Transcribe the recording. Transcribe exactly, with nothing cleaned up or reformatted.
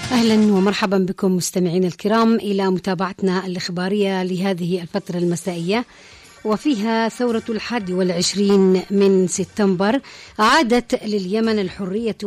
أهلا ومرحبا بكم مستمعين الكرام إلى متابعتنا الإخبارية لهذه الفترة المسائية، وفيها ثورة الحادي والعشرين من سبتمبر عادت لليمن الحرية